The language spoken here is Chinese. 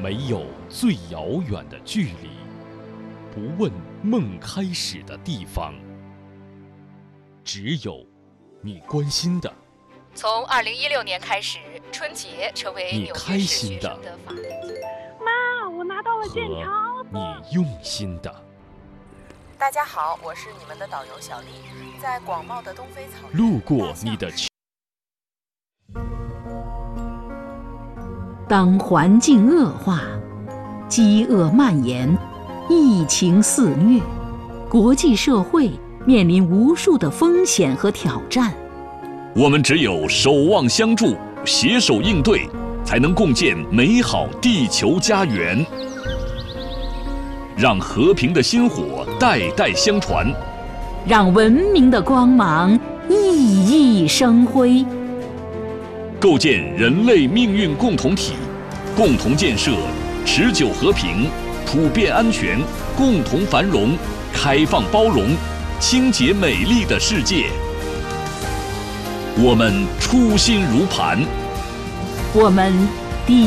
没有最遥远的距离，不问梦开始的地方，只有你关心的。 从2016年开始，春节成为你纽开约市心的学生的法定节日。 妈，我拿到了健和康你用心的。 大家好，我是你们的导游小丽，在广袤的东非草原路过你的。 当环境恶化、饥饿蔓延、疫情肆虐，国际社会面临无数的风险和挑战。 我们只有守望相助，携手应对，才能共建美好地球家园。让和平的薪火代代相传， 让文明的光芒熠熠生辉。 构建人类命运共同体，共同建设持久和平、普遍安全、共同繁荣、开放包容、清洁美丽的世界。我们初心如磐， 我们